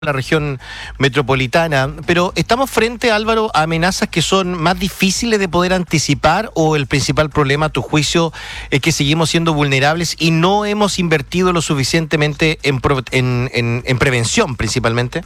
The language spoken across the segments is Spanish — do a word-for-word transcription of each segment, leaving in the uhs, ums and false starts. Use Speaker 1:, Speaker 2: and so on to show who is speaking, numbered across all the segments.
Speaker 1: la región metropolitana, pero ¿estamos frente, Álvaro, a amenazas que son más difíciles de poder anticipar o el principal problema, a tu juicio, es que seguimos siendo vulnerables y no hemos invertido lo suficientemente en, pro, en, en, en prevención principalmente?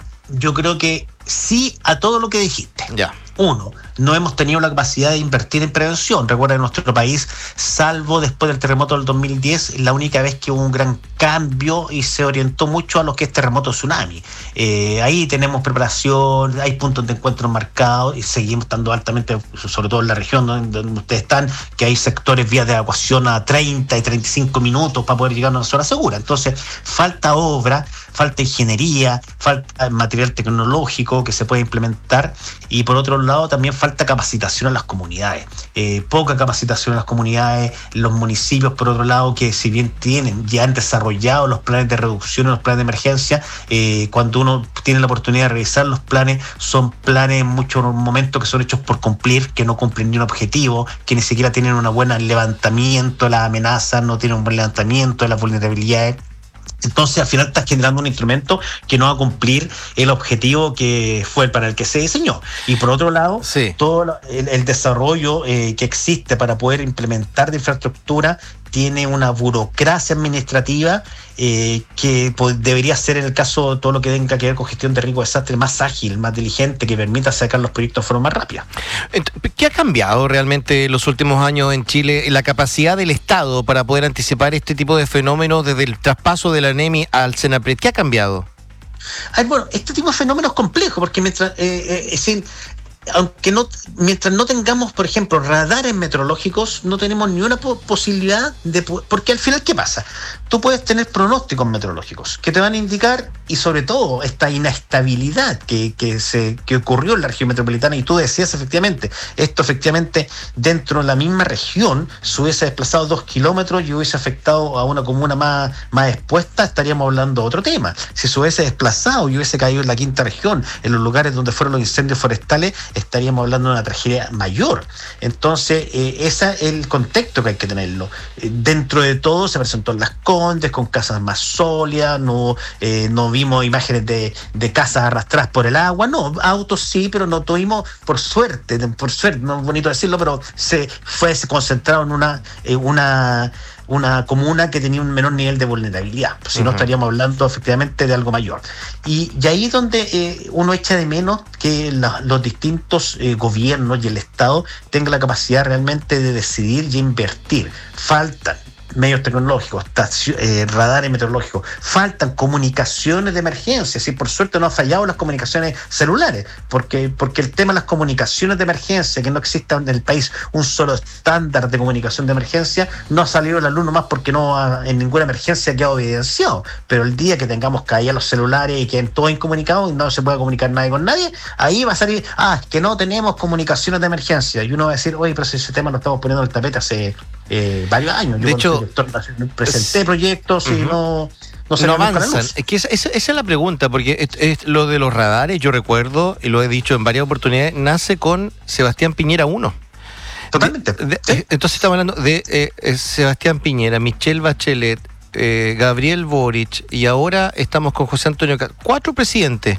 Speaker 2: Yo creo que sí a todo lo que dijiste.
Speaker 1: Ya.
Speaker 2: Uno, no hemos tenido la capacidad de invertir en prevención. Recuerda, en nuestro país, salvo después del terremoto del dos mil diez, la única vez que hubo un gran cambio y se orientó mucho a lo que es terremoto tsunami. Eh, ahí tenemos preparación, hay puntos de encuentro marcados y seguimos estando altamente, sobre todo en la región donde, donde ustedes están, que hay sectores vías de evacuación a treinta y treinta y cinco minutos para poder llegar a una zona segura. Entonces, falta obra, falta ingeniería, falta material tecnológico que se puede implementar, y por otro lado también falta capacitación a las comunidades, eh, poca capacitación a las comunidades, los municipios por otro lado, que si bien tienen, ya han desarrollado los planes de reducción y los planes de emergencia, eh, cuando uno tiene la oportunidad de revisar los planes, son planes en muchos momentos que son hechos por cumplir, que no cumplen ni un objetivo, que ni siquiera tienen un buen levantamiento de las amenazas, no tienen un buen levantamiento de las vulnerabilidades. Entonces, al final estás generando un instrumento que no va a cumplir el objetivo que fue para el que se diseñó. Y por otro lado,
Speaker 1: sí.
Speaker 2: todo el, el desarrollo eh, que existe para poder implementar de infraestructura tiene una burocracia administrativa eh, que pues, debería ser, en el caso de todo lo que tenga que ver con gestión de riesgo de desastre, más ágil, más diligente, que permita sacar los proyectos de forma más rápida.
Speaker 1: ¿Qué ha cambiado realmente en los últimos años en Chile? La capacidad del Estado para poder anticipar este tipo de fenómenos desde el traspaso de la ANEMI al SENAPRED. ¿Qué ha cambiado?
Speaker 2: Ay, bueno, este tipo de fenómenos es complejo, porque mientras, eh, eh, es decir, aunque no, mientras no tengamos, por ejemplo, radares meteorológicos, no tenemos ni una po- posibilidad de, porque al final, ¿qué pasa? Tú puedes tener pronósticos meteorológicos que te van a indicar, y sobre todo esta inestabilidad que, que se que ocurrió en la región metropolitana, y tú decías efectivamente, esto efectivamente dentro de la misma región se hubiese desplazado dos kilómetros y hubiese afectado a una comuna más, más expuesta, estaríamos hablando de otro tema. Si se hubiese desplazado y hubiese caído en la quinta región, en los lugares donde fueron los incendios forestales, estaríamos hablando de una tragedia mayor. Entonces, eh, ese es el contexto que hay que tenerlo. Eh, dentro de todo se presentó en Las Condes con casas más sólidas, no, eh, no vimos imágenes de, de casas arrastradas por el agua, no, autos sí, pero no tuvimos, por suerte, por suerte, no es bonito decirlo, pero se fue se concentrado en una, eh, una una comuna que tenía un menor nivel de vulnerabilidad, si uh-huh. no estaríamos hablando efectivamente de algo mayor. Y, y ahí es donde eh, uno echa de menos que la, los distintos eh, gobiernos y el Estado tengan la capacidad realmente de decidir y invertir. Faltan medios tecnológicos, estacio, eh, radares meteorológicos, faltan comunicaciones de emergencia. Sí, por suerte no han fallado las comunicaciones celulares, porque, porque el tema de las comunicaciones de emergencia, que no exista en el país un solo estándar de comunicación de emergencia, no ha salido a la luz nomás porque no ha, en ninguna emergencia ha quedado evidenciado. Pero el día que tengamos caídas los celulares y queden todos incomunicados y no se pueda comunicar nadie con nadie, ahí va a salir, ah, es que no tenemos comunicaciones de emergencia. Y uno va a decir, oye, pero si ese tema lo estamos poniendo en el tapete hace eh, varios años. Yo
Speaker 1: de hecho,
Speaker 2: presenté proyectos y uh-huh. no, no se
Speaker 1: no avanzan. Es que esa, esa es la pregunta, porque es, es lo de los radares, yo recuerdo, y lo he dicho en varias oportunidades, nace con Sebastián Piñera uno.
Speaker 2: Totalmente.
Speaker 1: De, de,
Speaker 2: ¿Sí?
Speaker 1: Entonces estamos hablando de eh, Sebastián Piñera, Michelle Bachelet, eh, Gabriel Boric, y ahora estamos con José Antonio Cast. Cuatro presidentes.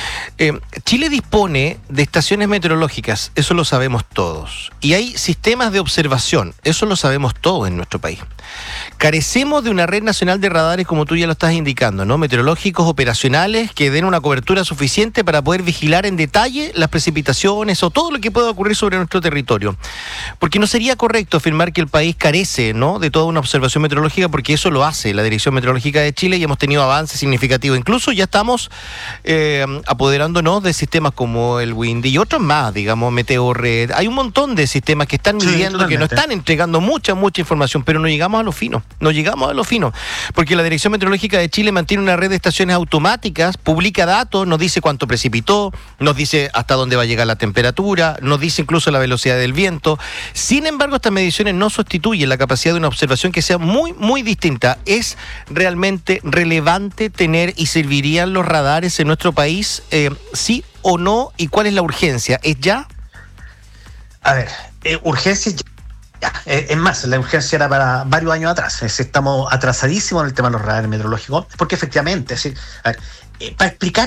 Speaker 1: Eh, Chile dispone de estaciones meteorológicas, eso lo sabemos todos. Y hay sistemas de observación, eso lo sabemos todos en nuestro país. Carecemos de una red nacional de radares, como tú ya lo estás indicando, ¿no? Meteorológicos operacionales que den una cobertura suficiente para poder vigilar en detalle las precipitaciones o todo lo que pueda ocurrir sobre nuestro territorio. Porque no sería correcto afirmar que el país carece, ¿no?, de toda una observación meteorológica, porque eso lo hace la Dirección Meteorológica de Chile y hemos tenido avances significativos. Incluso ya estamos eh, apoderándonos de sistemas como el Windy y otros más, digamos, Meteorred. Hay un montón de sistemas que están midiendo, sí, que nos están entregando mucha, mucha información, pero no llegamos a lo fino. No llegamos a lo fino, porque la Dirección Meteorológica de Chile mantiene una red de estaciones automáticas, publica datos, nos dice cuánto precipitó, nos dice hasta dónde va a llegar la temperatura, nos dice incluso la velocidad del viento. Sin embargo, estas mediciones no sustituyen la capacidad de una observación que sea muy, muy distinta. ¿Es realmente relevante tener y servirían los radares en nuestro país? Eh, ¿Sí o no? ¿Y cuál es la urgencia? ¿Es ya?
Speaker 2: A ver, eh, urgencia ya. Ya, es más, la urgencia era para varios años atrás. Estamos atrasadísimos en el tema de los radares meteorológicos, porque efectivamente, es decir, a ver, eh, para explicar